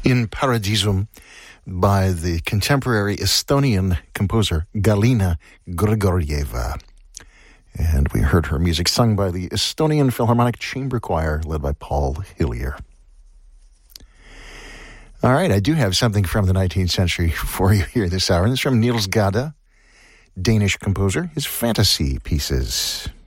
In Paradisum by the contemporary Estonian composer Galina Grigorieva. And we heard her music sung by the Estonian Philharmonic Chamber Choir led by Paul Hillier. All right, I do have something from the 19th century for you here this hour. This is from Niels Gade, Danish composer, his fantasy pieces.